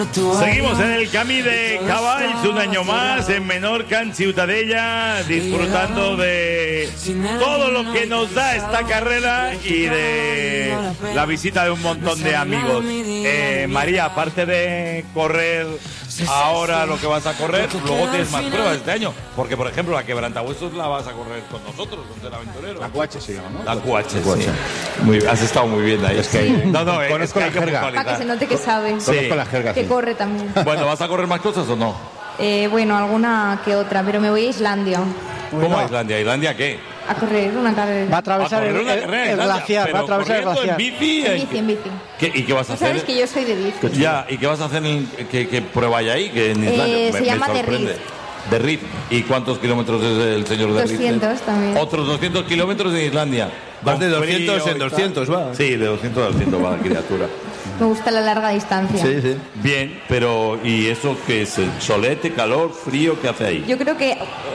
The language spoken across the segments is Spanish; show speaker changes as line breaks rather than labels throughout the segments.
Seguimos en el Camí de Cavalls, un año más en Menorca, en Ciutadella, disfrutando de todo lo que nos da esta carrera y de la visita de un montón de amigos. María, aparte de correr ahora lo que vas a correr, luego tienes más pruebas este año, porque por ejemplo la Quebrantahuesos la vas a correr con nosotros, con el aventurero.
La QH se llama, ¿no?
La QH, sí. Has estado muy bien ahí.
Es que
conozco la jerga.
Para que se note que sabe.
Conozco la jerga,
Que
sí.
corre también.
Bueno, ¿vas a correr más cosas o no?
Bueno, alguna que otra, pero me voy a Islandia
¿Cómo a Islandia? ¿Islandia qué?
a correr una carrera.
Va a atravesar el glaciar, va a atravesar el glaciar.
¿En bici?
En bici.
¿Y qué vas a
Tú sabes
hacer?
que yo soy de bici.
Ya, ¿y qué vas a hacer? ¿Qué prueba hay ahí? Que en Islandia
se llama The
sorprende. De Rif. ¿Y cuántos kilómetros es el señor de Rif?
200 también.
Otros 200 kilómetros en Islandia.
Vas de
Con
200
frío
en
y
200,
tal.
va.
Sí, de 200 a 200 va la criatura.
Me gusta la larga distancia.
Sí, sí.
Bien, pero ¿y eso qué es? ¿Solete, calor, frío? ¿Qué hace ahí?
Yo creo que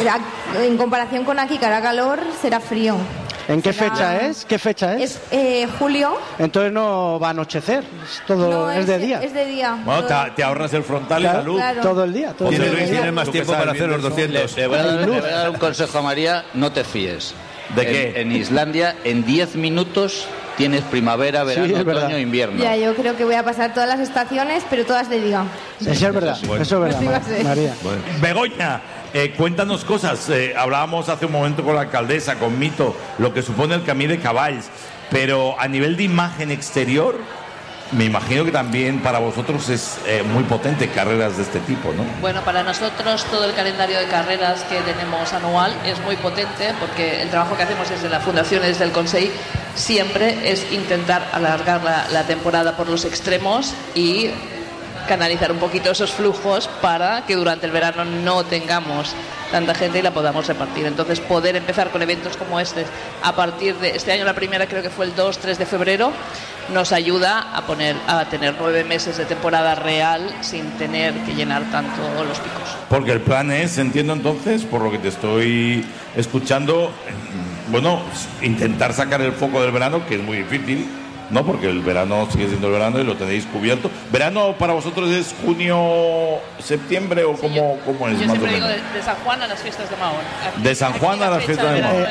en comparación con aquí, que hará calor, será frío.
¿En qué
Será-
fecha es? ¿Qué fecha es?
Es julio.
Entonces no va a anochecer,
No,
es de día.
Es de día.
Bueno, te ahorras el frontal y la luz.
Claro.
Todo el día. Todo el
José
día.
Luis,
Tienes más
tú que
tiempo
sabes
para hacer
bien
los
de eso.
200.
Le voy a dar un consejo a María, no te fíes.
¿De qué?
En Islandia, en 10 minutos tienes primavera, verano,
es verdad.
otoño, invierno.
Ya, yo creo que voy a pasar todas las estaciones, pero todas de día.
Eso es verdad,
Bueno.
eso es
Así va a
verdad,
ser.
María.
Begoña, cuéntanos cosas. Hablábamos hace un momento con la alcaldesa, con Mito, lo que supone el Camí de Cavalls, pero a nivel de imagen exterior, me imagino que también para vosotros es muy potente carreras de este tipo, ¿no?
Bueno, para nosotros todo el calendario de carreras que tenemos anual es muy potente porque el trabajo que hacemos desde la Fundación y desde el Consell siempre es intentar alargar la temporada por los extremos y canalizar un poquito esos flujos para que durante el verano no tengamos tanta gente y la podamos repartir. Entonces, poder empezar con eventos como este a partir de este año, la primera creo que fue el 2-3 de febrero, nos ayuda a tener 9 meses de temporada real sin tener que llenar tanto los picos.
Porque el plan es, entiendo entonces, por lo que te estoy escuchando, bueno, intentar sacar el foco del verano, que es muy difícil, ¿no? Porque el verano sigue siendo el verano y lo tenéis cubierto. ¿Verano para vosotros es junio, septiembre o cómo es
Yo
más o
siempre digo
menos?
de San Juan a las fiestas de Mahón.
De San Juan a las fiestas de Mahón.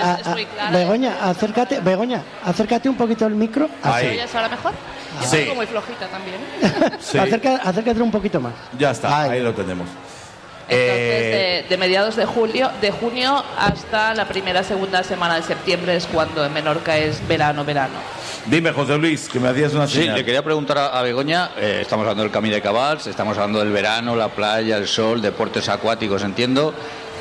Begoña, acércate un poquito al micro.
Ahí.
¿Se oye eso ahora mejor? Yo
Sí.
tengo muy flojita también.
Sí,
Acércate un poquito más.
ya está,
Ahí.
ahí lo tenemos.
Entonces, de mediados de junio hasta la segunda semana de septiembre es cuando en Menorca es verano.
Dime, José Luis, que me hacías una
Sí,
señal.
le quería preguntar a Begoña, estamos hablando del Camí de Cavalls, estamos hablando del verano, la playa, el sol, deportes acuáticos, entiendo.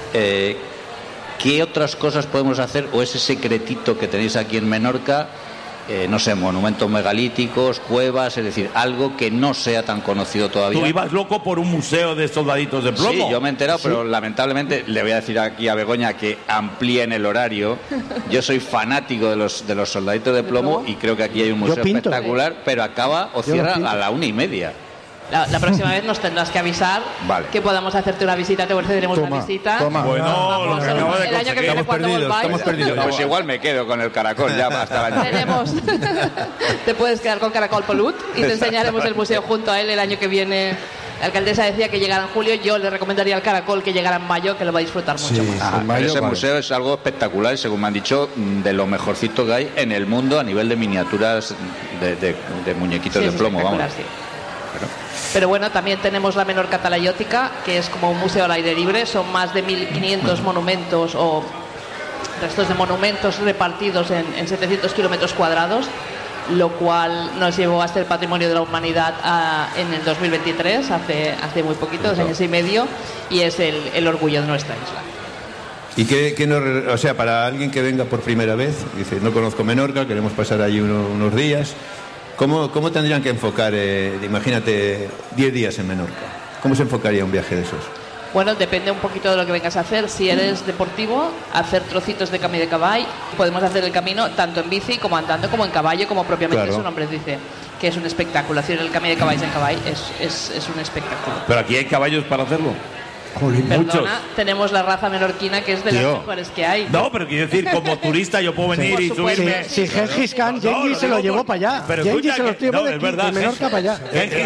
¿Qué otras cosas podemos hacer o ese secretito que tenéis aquí en Menorca? No sé, monumentos megalíticos, cuevas, es decir, algo que no sea tan conocido todavía.
Tú ibas loco por un museo de soldaditos de plomo.
Sí, yo me he enterado, pero lamentablemente le voy a decir aquí a Begoña que amplíen el horario. Yo soy fanático de los soldaditos de plomo y creo que aquí hay un museo
pinto.
espectacular, pero acaba o
Yo
cierra
pinto.
a la 1:30.
La próxima vez nos tendrás que avisar
Vale.
que podamos hacerte una visita, te ofreceremos una visita.
Bueno, lo que acabo de
El año que viene
Estamos
cuando
perdidos,
volváis
estamos perdidos.
Pues igual me quedo con el caracol ya hasta el año que viene.
tenemos te puedes quedar con Caracol Polut y te enseñaremos el museo junto a él el año que viene. La alcaldesa decía que llegara en julio, yo le recomendaría al Caracol que llegara en mayo, que lo va a disfrutar mucho más.
Ah,
en mayo,
ese
vale.
museo es algo espectacular y según me han dicho de lo mejorcito que hay en el mundo a nivel de miniaturas de muñequitos
Sí,
de
es
plomo, vamos.
espectacular, sí. Pero bueno, también tenemos la Menorca Talayótica, que es como un museo al aire libre, son más de 1.500 monumentos o restos de monumentos repartidos en 700 kilómetros cuadrados, lo cual nos llevó a ser Patrimonio de la Humanidad en el 2023, hace muy poquito, 2 años y medio, y es el orgullo de nuestra isla.
¿Y o sea, para alguien que venga por primera vez, dice, no conozco Menorca, queremos pasar allí unos días, ¿cómo tendrían que enfocar, imagínate, 10 días en Menorca? ¿Cómo se enfocaría un viaje de esos?
Bueno, depende un poquito de lo que vengas a hacer. Si eres deportivo, hacer trocitos de Camí de Cavall. Podemos hacer el camino tanto en bici como andando, como en caballo, como propiamente
Claro.
su nombre dice, que es un espectáculo. Hacer el Camí de Cavalls en Cavall es un espectáculo.
Pero aquí hay caballos para hacerlo.
Perdona,
muchos.
tenemos la raza menorquina que es de las mejores que hay.
No, pero quiero decir, como turista yo puedo venir y
Por supuesto.
subirme.
Si Gengis Khan, Genghis se lo llevó para allá.
Pero
Genghis se
escucha
los llevó
no, es verdad,
de Menorca para allá.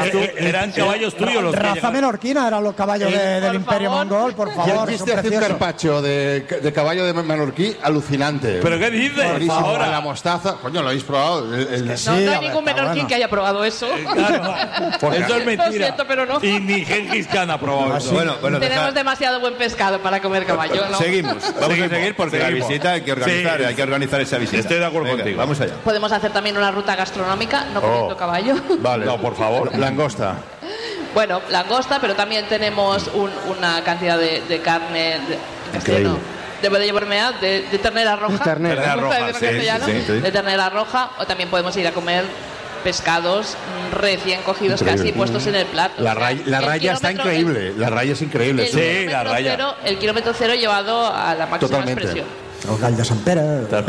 Eran caballos tuyos los que
Raza
llegaron.
menorquina eran los caballos del
Por
Imperio
favor.
Mongol, por favor.
Gengis
son
te hace un
preciosos.
carpacho de caballo de menorquí alucinante.
¿Pero qué dices?
Buenísimo.
Ahora.
La mostaza. Coño, ¿lo habéis probado?
No hay ningún menorquín que haya probado eso.
Claro, eso es mentira.
Lo siento, pero no.
Y ni Gengis Khan ha probado eso.
Bueno,
Tenemos demasiado buen pescado para comer caballo, ¿no?
Seguimos. Vamos a seguir porque la
seguimos.
visita hay que organizar,
Sí.
hay que organizar esa visita.
Estoy de acuerdo
Venga,
contigo.
Vamos allá.
Podemos hacer también una ruta gastronómica, no comiendo caballo.
Vale.
No, por favor.
Langosta.
Bueno, langosta, pero también tenemos una cantidad de carne, en castellano, debo de llevarme de ternera roja.
Ternera
Me gusta
roja,
decirlo en
sí,
castellano,
sí, sí.
de ternera roja, o también podemos ir a comer pescados recién cogidos, casi puestos en el plato.
La
O sea,
raya
el
está
kilómetro-
increíble. La raya es increíble.
El
Sí,
kilómetro
la raya.
cero- el kilómetro cero llevado a la máxima
Totalmente.
expresión.
Los gallos de San Pere.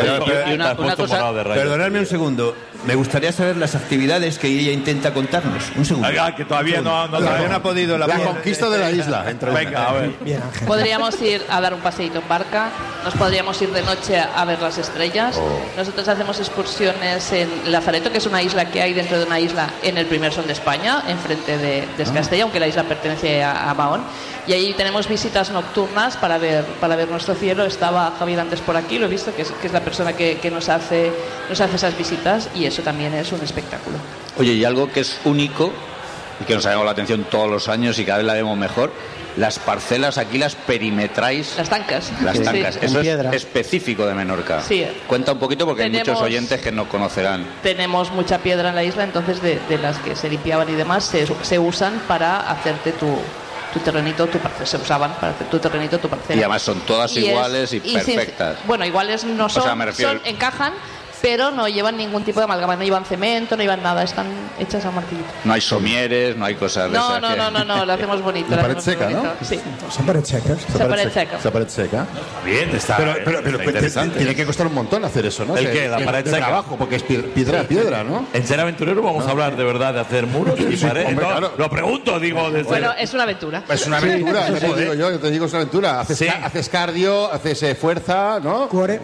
Y una cosa-
Perdonadme un segundo. Me gustaría saber las actividades que ella intenta contarnos. Un segundo.
Que todavía no
Todavía no ha podido
La
la
conquista de la isla.
Venga, a ver.
Bien, Ángel.
Podríamos ir a dar un paseíto en barca, nos podríamos ir de noche a ver las estrellas. Nosotros hacemos excursiones en Lazareto, que es una isla que hay dentro de una isla en el primer son de España, enfrente de Escastella, aunque la isla pertenece a Mahón. Y ahí tenemos visitas nocturnas para ver nuestro cielo. Estaba Javier antes por aquí, lo he visto, que es la persona que nos hace esas visitas, y eso también es un espectáculo.
Oye, y algo que es único y que nos ha llamado la atención todos los años y cada vez la vemos mejor, las parcelas aquí las perimetráis.
Las tancas.
Las
Sí.
tancas. Eso es
piedra.
específico de Menorca.
Sí.
Cuenta un poquito porque hay
Tenemos-
muchos oyentes que no conocerán.
Tenemos mucha piedra en la isla, entonces de las que se limpiaban y demás se usan para hacerte tu terrenito, se usaban para hacer tu terrenito, tu parcela.
Y además son todas iguales y
sin-
perfectas.
bueno, iguales no son,
sea, me refiero-
encajan, pero no llevan ningún tipo de amalgama, no llevan cemento, no llevan nada, están hechas a martillito.
No hay somieres, no hay cosas de
No,
esas
no,
que-
no, lo hacemos bonito.
La
lo
pared
hacemos
seca, ¿no?
bonito. Sí,
Son pared checas.
esa pared seca.
Esa pared seca.
Bien, está.
Pero
interesante.
tiene que costar un montón hacer eso, ¿no?
¿El qué? La pared
de
seca.
trabajo, porque es piedra, ¿no?
En Ser Aventurero vamos a hablar de verdad de hacer muros y paredes.
hombre,
No,
claro.
Lo pregunto, digo, desde.
Bueno, es una aventura.
Es una aventura, ya te digo yo te digo, es una aventura. Haces,
Sí.
haces cardio, haces fuerza, ¿no?
Core.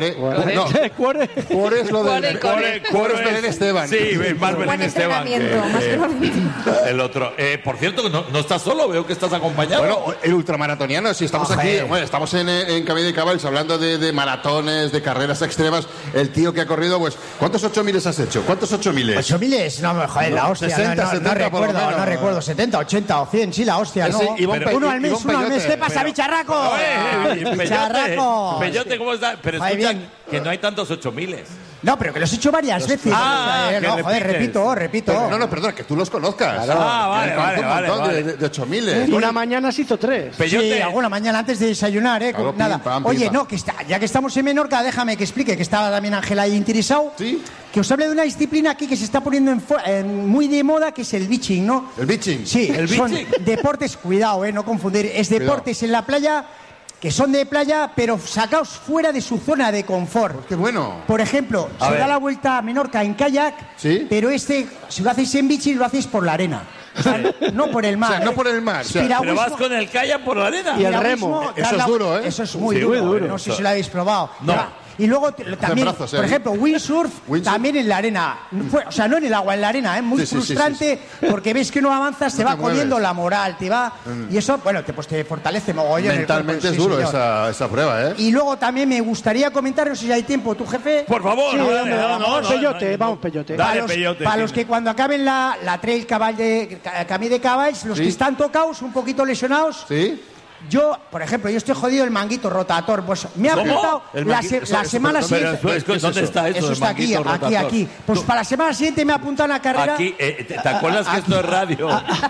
No, core es lo del... Core es Belén Esteban.
Sí, es más
Buen
Belén Esteban.
entrenamiento, más que
El otro. Por cierto, no estás solo, veo que estás acompañado.
Bueno, el ultramaratoniano, si estamos aquí, bueno, estamos en Camino de Caballos hablando de maratones, de carreras extremas. El tío que ha corrido, pues, ¿cuántos 8000 has hecho? ¿Cuántos 8000?
8000, no, joder, la hostia.
60,
no
70 por lo menos.
no recuerdo. 70, 80 o 100, sí, la hostia,
Ese
¿no?
Iván
Uno
Pe-
al mes,
Iván
uno al mes.
Peyote.
¿Qué pasa, bicharraco? Bicharraco.
Peyote, ¿cómo estás? Pero
Muy
escucha,
bien.
que no hay tantos 8000.
No, pero que los he hecho varias veces.
Ah, que
no, joder,
repites.
repito.
No, perdona, que tú los conozcas.
Vale,
Un montón
vale.
de 8000.
Una mañana se hizo 3.
Peyote.
Sí, alguna mañana antes de desayunar,
Claro,
nada.
pim, pam,
Oye,
pim,
no, ya que estamos en Menorca, déjame que explique, que estaba también Ángela ahí interesado.
Sí.
Que os hable de una disciplina aquí que se está poniendo muy de moda, que es el beaching, ¿no?
El beaching.
Sí,
¿El
son
beaching?
deportes, cuidado, no confundir, es deportes en la playa que son de playa, pero sacaos fuera de su zona de confort.
Qué bueno.
Por ejemplo,
A
se
ver.
da la vuelta a Menorca en kayak,
Sí.
pero si lo hacéis en bici, lo hacéis por la arena. O sea, no por el mar.
O sea, no por el mar, o sea,
Pero vas con el kayak por la arena.
Y el
piragüismo,
remo.
dar
Eso es
la-
duro, ¿eh?
Eso es muy
Sí,
duro.
muy duro.
No sé si lo habéis probado.
No.
Ya. Y luego también,
brazos,
por ejemplo, windsurf,
Windsurf.
también en la arena. O sea, no en el agua, en la arena, ¿eh? Muy
Sí, sí, sí,
frustrante porque ves que no avanzas, te
No
va
te mueves.
jodiendo la moral, te va... Y eso, bueno, te fortalece mogollón. el
Mentalmente
cuerpo,
es duro
sí, señor.
esa prueba, ¿eh?
Y luego también me gustaría comentar, no sé si hay tiempo, tu jefe...
Por favor,
Sí,
no,
hombre, vamos, Peyote, vamos, Peyote.
Dale, Peyote.
Para los que cuando acaben la trail Camí de Caballs, los
Sí.
que están tocados, un poquito lesionados,
¿Sí?
yo, por ejemplo, yo estoy jodido el manguito rotator, pues me ha
¿Cómo?
apuntado
El
la
manguito, eso,
semana
pero
siguiente.
¿Dónde está eso?
Eso
del
está aquí,
manguito rotator?
aquí. Pues para la semana siguiente me ha apuntado una carrera.
Aquí, ¿te acuerdas que esto es radio?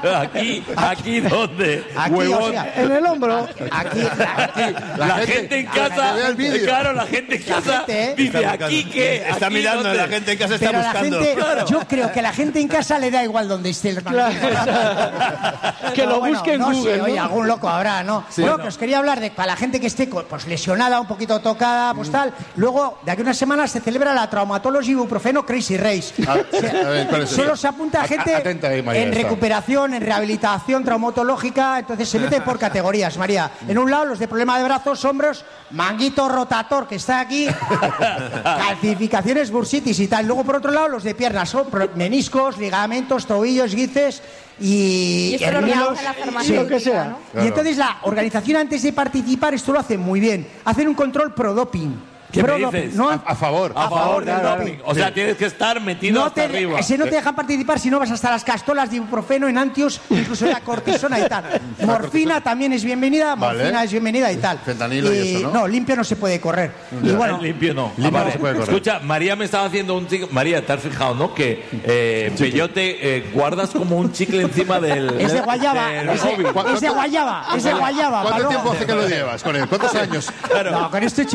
Aquí, ¿dónde?
Aquí,
Huevón.
o sea,
En el hombro.
aquí.
La gente en casa,
vea el vídeo.
claro, la gente en casa
gente,
dice, ¿aquí qué?
Está
¿Aquí
mirando,
dónde?
la gente en casa está
Pero la
buscando.
gente,
Claro.
yo creo que la gente en casa le da igual donde esté el manguito.
Que lo
Pero
busque en
no sé,
Google, ¿no?
oye, algún loco habrá, ¿no? ¿no?
Sí,
Bueno,
no.
que os quería hablar de para la gente que esté pues lesionada, un poquito tocada, pues tal. Luego, de aquí a unas semanas se celebra la Traumatology Ibuprofeno Crazy Race.
A ver, ¿cuál es ese?
Solo se apunta gente
Atenta ahí, María,
en
está.
recuperación, en rehabilitación traumatológica, entonces se mete por categorías, María. En un lado, los de problema de brazos, hombros, manguito rotator, que está aquí, calcificaciones, bursitis y tal. Luego, por otro lado, los de piernas, son meniscos, ligamentos, tobillos, guices
Y esto lo
hernios.
organiza la farmacéutica,
lo que sea.
¿no?
Claro.
Y entonces la organización, antes de participar, esto lo hace muy bien. Hacen un control pro-doping.
¿Qué me
Pro-doping,
dices?
¿no?
A favor.
A favor del
del
doping. O sea, tienes que estar metido
No
hasta
te,
arriba.
ese no te dejan participar si no vas hasta las castolas de ibuprofeno, enantios, incluso la cortisona y tal. Morfina también es bienvenida,
Vale.
morfina es bienvenida y tal.
Fentanilo y eso, ¿no?
No, limpio no se puede correr. Y bueno,
Limpio no.
Limpio
Vale.
no se puede correr.
Escucha, María me estaba haciendo un chicle. María, ¿te has fijado, no? Que Peyote guardas como un chicle encima del.
es de guayaba,
del
es de,
móvil.
es de guayaba, es de guayaba.
¿Cuánto
Paloma.
tiempo hace que lo llevas con él? ¿Cuántos años?
No, con este